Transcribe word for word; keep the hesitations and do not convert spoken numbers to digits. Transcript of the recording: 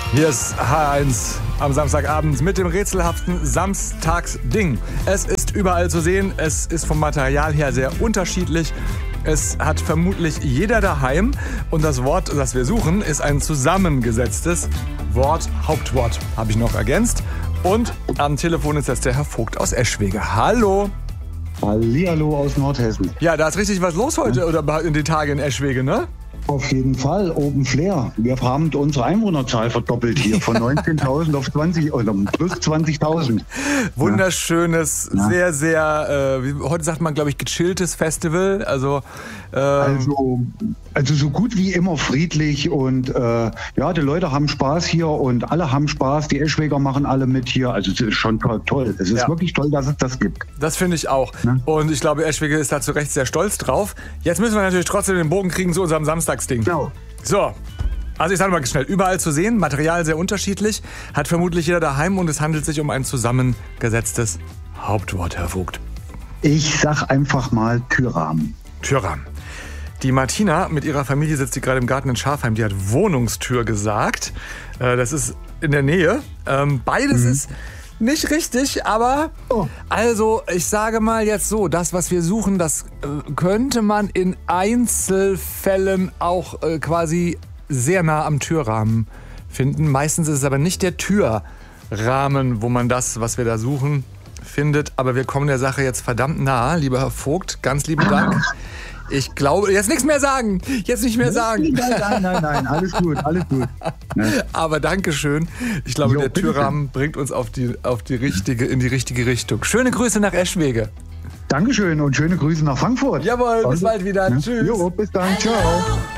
Hier ist H eins am Samstagabend mit dem rätselhaften Samstagsding. Es ist überall zu sehen, es ist vom Material her sehr unterschiedlich. Es hat vermutlich jeder daheim und das Wort, das wir suchen, ist ein zusammengesetztes Wort, Hauptwort, habe ich noch ergänzt. Und am Telefon ist jetzt der Herr Vogt aus Eschwege. Hallo. Hallihallo aus Nordhessen. Ja, da ist richtig was los heute oder in den Tagen in Eschwege, ne? Auf jeden Fall, Open Flair. Wir haben unsere Einwohnerzahl verdoppelt hier, von neunzehntausend auf zwanzig oder plus zwanzigtausend. Wunderschönes, ja. sehr, sehr, äh, heute sagt man, glaube ich, gechilltes Festival. Also, ähm also, also so gut wie immer friedlich und äh, ja, die Leute haben Spaß hier und alle haben Spaß. Die Eschweger machen alle mit hier. Also es ist schon toll. Es ist ja. wirklich toll, dass es das gibt. Das finde ich auch. Ja. Und ich glaube, Eschwege ist da zu Recht sehr stolz drauf. Jetzt müssen wir natürlich trotzdem den Bogen kriegen zu unserem Samstagsding. Genau. So. Also ich sage mal schnell, überall zu sehen, Material sehr unterschiedlich, hat vermutlich jeder daheim und es handelt sich um ein zusammengesetztes Hauptwort, Herr Vogt. Ich sag einfach mal Türrahmen. Türrahmen. Die Martina mit ihrer Familie sitzt die gerade im Garten in Schafheim, die hat Wohnungstür gesagt. Das ist in der Nähe. Beides mhm. ist nicht richtig, aber oh. also ich sage mal jetzt so, das, was wir suchen, das könnte man in Einzelfällen auch äh, quasi sehr nah am Türrahmen finden. Meistens ist es aber nicht der Türrahmen, wo man das, was wir da suchen, findet. Aber wir kommen der Sache jetzt verdammt nah, lieber Herr Vogt. Ganz lieben Dank. Ich glaube, jetzt nichts mehr sagen. Jetzt nicht mehr sagen. Nein, nein, nein, alles gut, alles gut. Ne? Aber Dankeschön. Ich glaube, jo, der Türrahmen bringt uns auf die, auf die richtige, in die richtige Richtung. Schöne Grüße nach Eschwege. Dankeschön und schöne Grüße nach Frankfurt. Jawohl, bis bald wieder. Ne? Tschüss. Jo, bis dann. Ciao.